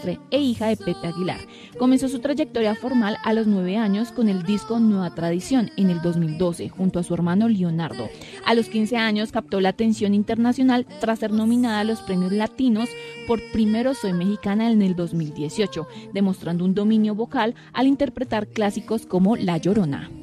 Silvestre e hija de Pepe Aguilar. Comenzó su trayectoria formal a los 9 años con el disco Nueva Tradición en el 2012, junto a su hermano Leonardo. A los 15 años captó la atención internacional tras ser nominada a los premios latinos por Primero Soy Mexicana en el 2018, demostrando un dominio vocal al interpretar clásicos como La Llorona.